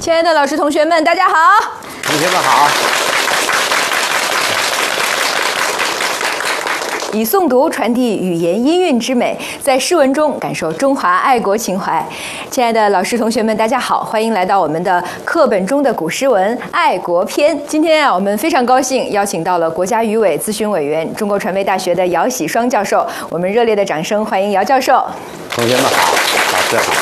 亲爱的老师、同学们，大家好！ 同学们好。 以诵读传递语言音韵之美，在诗文中感受中华爱国情怀。亲爱的老师、同学们，大家好，欢迎来到我们的课本中的古诗文《爱国篇》。今天我们非常高兴邀请到了国家语委咨询委员、中国传媒大学的姚喜双教授。我们热烈的掌声欢迎姚教授。 同学们好，老师好。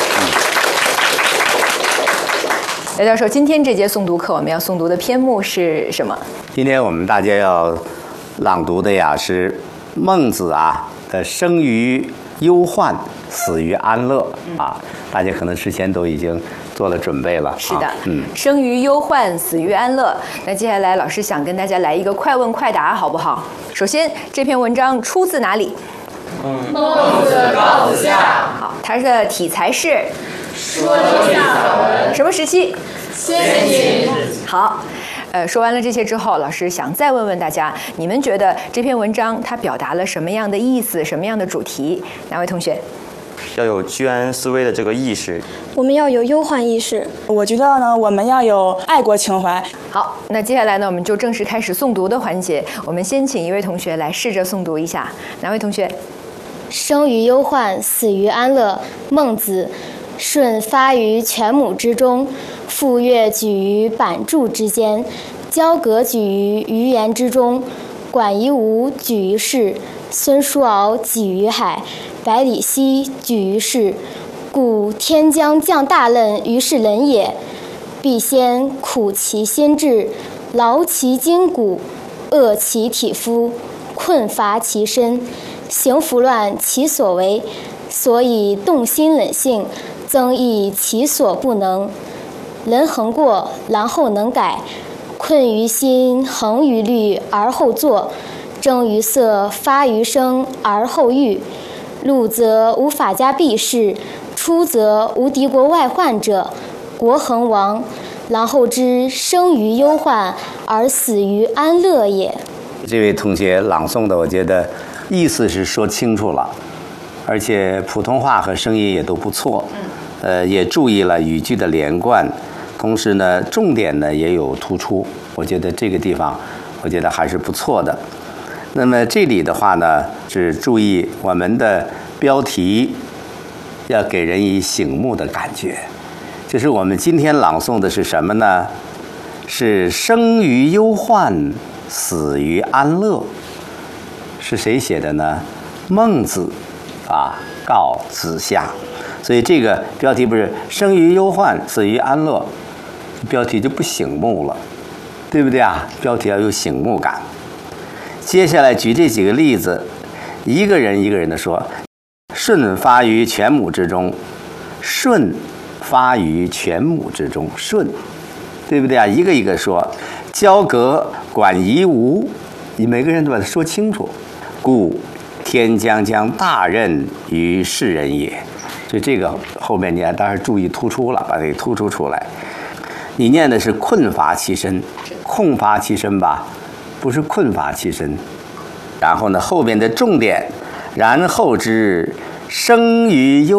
姚教授，今天这节诵读课我们要诵读的篇目是什么？ 今天我们大家要朗读的呀是孟子的生于忧患，死于安乐大家可能之前都已经做了准备了。 是的，生于忧患，死于安乐。那接下来老师想跟大家来一个快问快答，好不好？首先，这篇文章出自哪里？ 孟子《告子下》。 好，它的题材是说理散文。 什么时期？ 先秦。 好。说完了这些之后，老师想再问问大家，你们觉得这篇文章它表达了什么样的意思，什么样的主题？哪位同学？ 要有居安思危的这个意识。 我们要有忧患意识。 我觉得呢，我们要有爱国情怀。 好，那接下来呢，我们就正式开始诵读的环节。我们先请一位同学来试着诵读一下。哪位同学？ 生于忧患，死于安乐。孟子。舜发于犬母之中，傅说举于版柱之间，交葛举于鱼盐之中，管夷吾举于市，孙叔敖举于海，百里奚举于市。故天将降大任于是人也，必先苦其心志，劳其筋骨，饿其体肤，困乏其身，行拂乱其所为，所以动心忍性，增益其所不能。人恒过，然后能改。困于心，恒于虑，而后作；征于色，发于声，而后喻。入则无法家避世，出则无敌国外患者，国恒亡。然后知生于忧患，而死于安乐也。 这位同学朗诵的，我觉得意思是说清楚了，而且普通话和声音也都不错。也注意了语句的连贯，同时呢，重点呢也有突出。我觉得这个地方，我觉得还是不错的。那么这里的话呢，是注意我们的标题要给人以醒目的感觉。就是我们今天朗诵的是什么呢？是生于忧患，死于安乐。是谁写的呢？孟子告子下。所以这个标题不是生于忧患，死于安乐，标题就不醒目了，对不对啊？标题要有醒目感。接下来举这几个例子，一个人一个人的说。舜发于犬母之中，舜发于犬母之中，舜，对不对啊？一个一个说。交葛管夷吾，你每个人都把它说清楚。故天将大任于是人也。所以这个后面你当然注意突出了，把它给突出出来。你念的是困乏其身，空乏其身吧，不是困乏其身。然后呢，后边的重点，然后知生于忧